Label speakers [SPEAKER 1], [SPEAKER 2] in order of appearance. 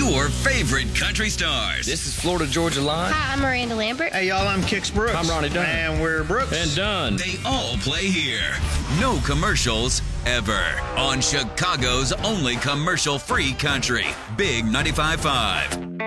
[SPEAKER 1] your favorite country stars.
[SPEAKER 2] This is Florida Georgia Line.
[SPEAKER 3] Hi, I'm Miranda Lambert.
[SPEAKER 4] Hey, y'all, I'm Kix Brooks.
[SPEAKER 2] I'm Ronnie Dunn.
[SPEAKER 4] And we're Brooks.
[SPEAKER 2] And Dunn.
[SPEAKER 1] They all play here. No commercials ever. On Chicago's only commercial-free country. Big 95.5.